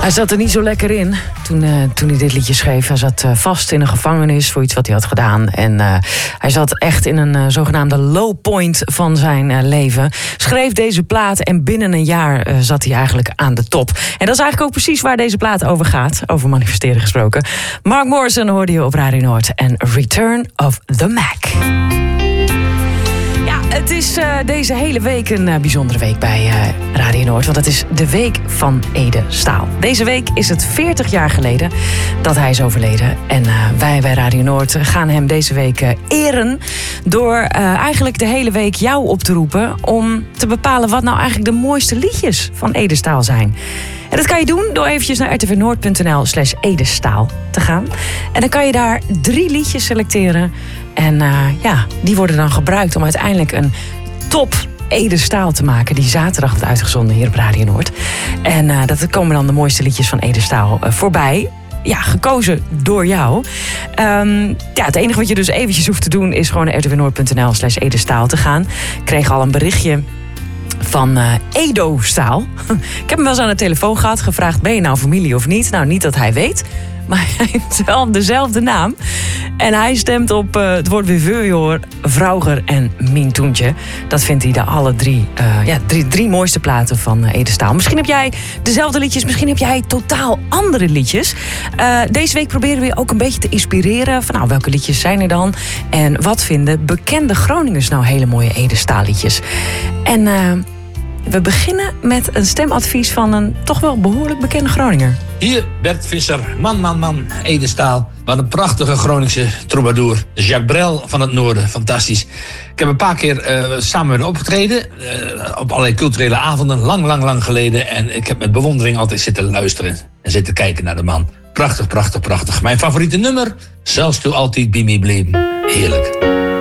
Hij zat er niet zo lekker in toen hij dit liedje schreef. Hij zat vast in een gevangenis voor iets wat hij had gedaan. En hij zat echt in een zogenaamde low point van zijn leven. Schreef deze plaat en binnen een jaar zat hij eigenlijk aan de top. En dat is eigenlijk ook precies waar deze plaat over gaat. Over manifesteren gesproken. Mark Morrison hoorde je op Radio Noord. En Return of the Mac. Het is deze hele week een bijzondere week bij Radio Noord. Want het is de week van Ede Staal. Deze week is het 40 jaar geleden dat hij is overleden. En wij bij Radio Noord gaan hem deze week eren. Door eigenlijk de hele week jou op te roepen. Om te bepalen wat nou eigenlijk de mooiste liedjes van Ede Staal zijn. En dat kan je doen door eventjes naar rtvnoord.nl/Edestaal te gaan. En dan kan je daar 3 liedjes selecteren. En die worden dan gebruikt om uiteindelijk een top Ede Staal te maken. Die zaterdag wordt uitgezonden hier op Radio Noord. En dat komen dan de mooiste liedjes van Ede Staal voorbij. Ja, gekozen door jou. Het enige wat je dus eventjes hoeft te doen is gewoon naar rtvnoord.nl/Edestaal te gaan. Ik kreeg al een berichtje van Edo Staal. Ik heb hem wel eens aan de telefoon gehad, gevraagd: ben je nou familie of niet? Nou, niet dat hij weet, maar hij heeft wel dezelfde naam. En hij stemt op het woord Wiveur, Vrauger en Mintoentje. Dat vindt hij de alle drie mooiste platen van Ede Staal. Misschien heb jij dezelfde liedjes, misschien heb jij totaal andere liedjes. Deze week proberen we je ook een beetje te inspireren van welke liedjes zijn er dan? En wat vinden bekende Groningers nou hele mooie Ede Staal liedjes? En we beginnen met een stemadvies van een toch wel behoorlijk bekende Groninger. Hier, Bert Visser, man, Ede Staal. Wat een prachtige Groningse troubadour. Jacques Brel van het Noorden, fantastisch. Ik heb een paar keer samen met hem opgetreden. Op allerlei culturele avonden, lang geleden. En ik heb met bewondering altijd zitten luisteren en zitten kijken naar de man. Prachtig. Mijn favoriete nummer, Zelfs toe altijd bij mij bleven. Heerlijk.